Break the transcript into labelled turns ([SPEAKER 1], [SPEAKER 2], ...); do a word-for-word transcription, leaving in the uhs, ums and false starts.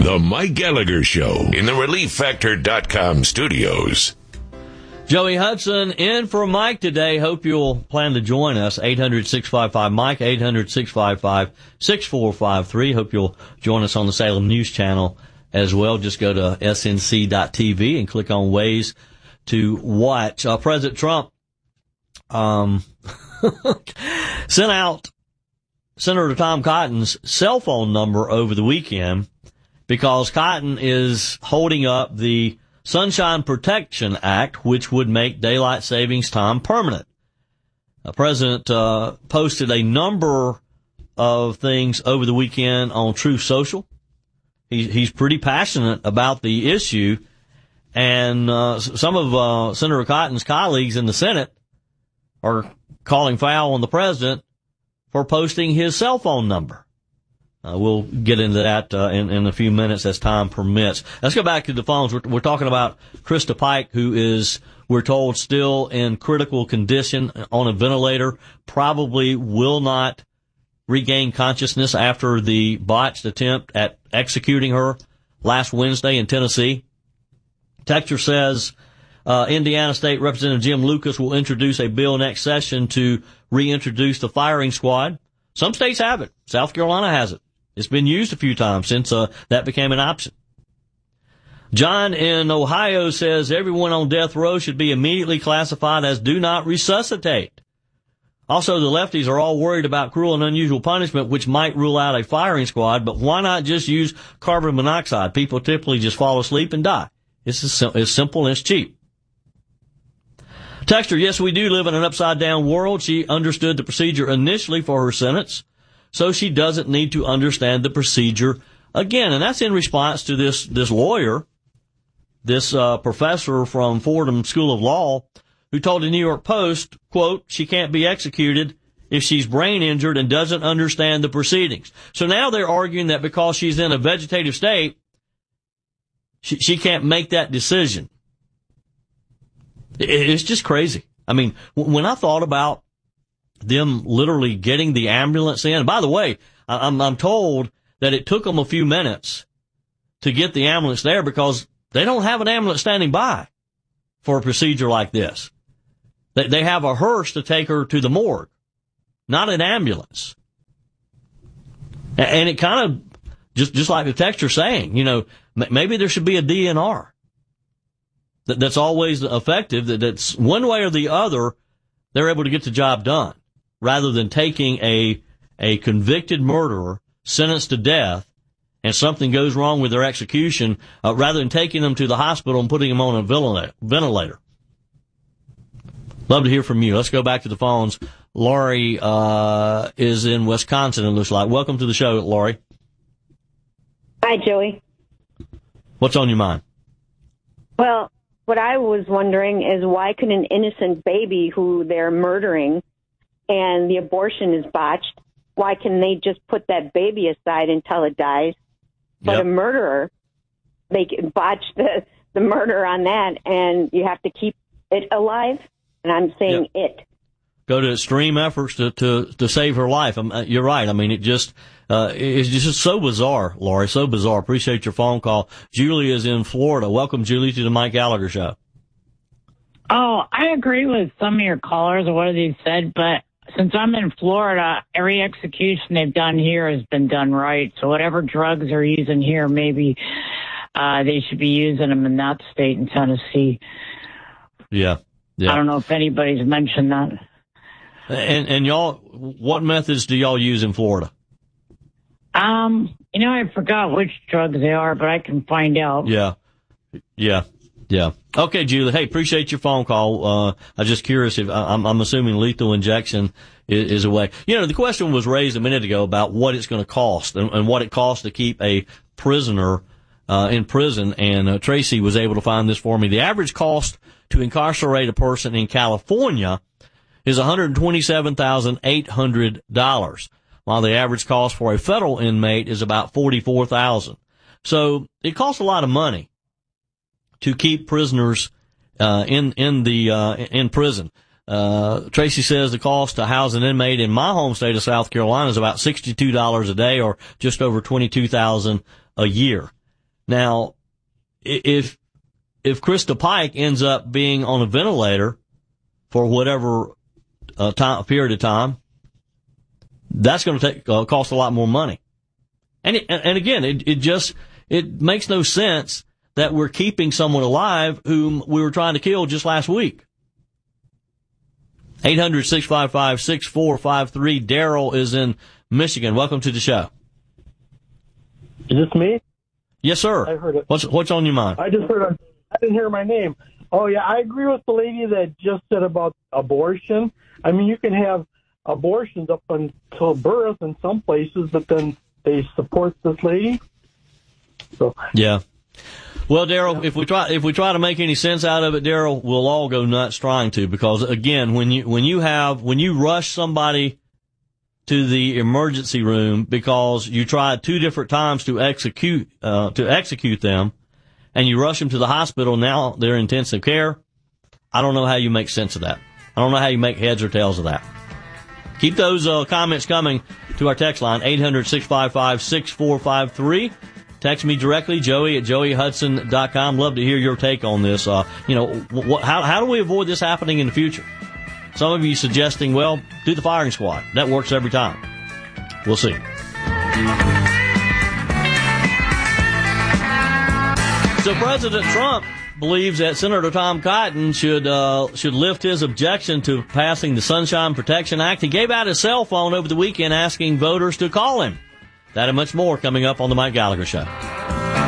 [SPEAKER 1] The Mike Gallagher Show in the relief factor dot com studios.
[SPEAKER 2] Joey Hudson in for Mike today. Hope you'll plan to join us. eight hundred, six five five, Mike, eight hundred, six five five, six four five three. Hope you'll join us on the Salem News Channel as well. Just go to S N C dot T V and click on ways to watch. Uh, President Trump um, sent out Senator Tom Cotton's cell phone number over the weekend because Cotton is holding up the Sunshine Protection Act, which would make daylight savings time permanent. The president uh, posted a number of things over the weekend on Truth Social. He, he's pretty passionate about the issue, and uh, some of uh, Senator Cotton's colleagues in the Senate are calling foul on the president for posting his cell phone number. Uh, we'll get into that uh, in, in a few minutes as time permits. Let's go back to the phones. We're, we're talking about Krista Pike, who is, we're told, still in critical condition on a ventilator, probably will not regain consciousness after the botched attempt at executing her last Wednesday in Tennessee. Texture says uh, Indiana State Representative Jim Lucas will introduce a bill next session to reintroduce the firing squad. Some states have it. South Carolina has it. It's been used a few times since uh, that became an option. John in Ohio says everyone on death row should be immediately classified as do not resuscitate. Also, the lefties are all worried about cruel and unusual punishment, which might rule out a firing squad, but why not just use carbon monoxide? People typically just fall asleep and die. It's as, sim- as simple and it's cheap. Texter, yes, we do live in an upside-down world. She understood the procedure initially for her sentence, so she doesn't need to understand the procedure again. And that's in response to this, this lawyer, this uh, professor from Fordham School of Law, who told the New York Post, quote, she can't be executed if she's brain injured and doesn't understand the proceedings. So now they're arguing that because she's in a vegetative state, she, she can't make that decision. It, it's just crazy. I mean, when I thought about them literally getting the ambulance in. And by the way, I'm, I'm told that it took them a few minutes to get the ambulance there because they don't have an ambulance standing by for a procedure like this. They, they have a hearse to take her to the morgue, not an ambulance. And it kind of, just, just like the texture saying, you know, maybe there should be a D N R that, that's always effective, that, that's one way or the other, they're able to get the job done. Rather than taking a a convicted murderer sentenced to death and something goes wrong with their execution, uh, rather than taking them to the hospital and putting them on a ventilator. Love to hear from you. Let's go back to the phones. Laurie uh, is in Wisconsin, it looks like. Welcome to the show, Laurie.
[SPEAKER 3] Hi, Joey.
[SPEAKER 2] What's on your mind?
[SPEAKER 3] Well, what I was wondering is why can an innocent baby who they're murdering and the abortion is botched, why can they just put that baby aside until it dies? But yep. a murderer, they can botch the, the murder on that, and you have to keep it alive? And I'm saying yep. it.
[SPEAKER 2] Go to extreme efforts to, to, to save her life. I'm, you're right. I mean, it just, uh, it's just so bizarre, Laurie, so bizarre. Appreciate your phone call. Julie is in Florida. Welcome, Julie, to the Mike Gallagher Show.
[SPEAKER 4] Oh, I agree with some of your callers or what they said, but since I'm in Florida, every execution they've done here has been done right. So whatever drugs they're using here, maybe uh, they should be using them in that state in Tennessee.
[SPEAKER 2] Yeah, yeah.
[SPEAKER 4] I don't know if anybody's mentioned that.
[SPEAKER 2] And and y'all, what methods do y'all use in Florida?
[SPEAKER 4] Um, you know, I forgot which drugs they are, but I can find out.
[SPEAKER 2] Yeah, yeah. Yeah. Okay, Julie. Hey, appreciate your phone call. Uh, I'm just curious if I'm, I'm assuming lethal injection is, is a way. You know, the question was raised a minute ago about what it's going to cost and, and what it costs to keep a prisoner uh, in prison. And uh, Tracy was able to find this for me. The average cost to incarcerate a person in California is one hundred twenty-seven thousand eight hundred dollars, while the average cost for a federal inmate is about forty-four thousand dollars. So it costs a lot of money to keep prisoners uh, in in the uh, in prison. Uh, Tracy says the cost to house an inmate in my home state of South Carolina is about sixty-two dollars a day, or just over twenty-two thousand dollars a year. Now, if if Krista Pike ends up being on a ventilator for whatever uh, time period of time, that's going to take uh, cost a lot more money. And it, and again, it, it just it makes no sense that we're keeping someone alive whom we were trying to kill just last week. eight hundred, six five five, six four five three. Daryl is in Michigan. Welcome to the show.
[SPEAKER 5] Is this me?
[SPEAKER 2] Yes, sir.
[SPEAKER 5] I heard it.
[SPEAKER 2] What's what's on your mind?
[SPEAKER 5] I just heard. I didn't hear my name. Oh yeah, I agree with the lady that just said about abortion. I mean, you can have abortions up until birth in some places, but then they support this lady. So
[SPEAKER 2] yeah. Well, Daryl, if we try if we try to make any sense out of it, Daryl, we'll all go nuts trying to, because again, when you when you have when you rush somebody to the emergency room because you tried two different times to execute uh, to execute them, and you rush them to the hospital, now they're in intensive care. I don't know how you make sense of that. I don't know how you make heads or tails of that. Keep those uh, comments coming to our text line, eight hundred, six five five, six four five three. Text me directly, Joey at joey hudson dot com. Love to hear your take on this. Uh, you know, wh- how, how do we avoid this happening in the future? Some of you suggesting, well, do the firing squad. That works every time. We'll see. So President Trump believes that Senator Tom Cotton should uh, should lift his objection to passing the Sunshine Protection Act. He gave out his cell phone over the weekend asking voters to call him. That and much more coming up on the Mike Gallagher Show.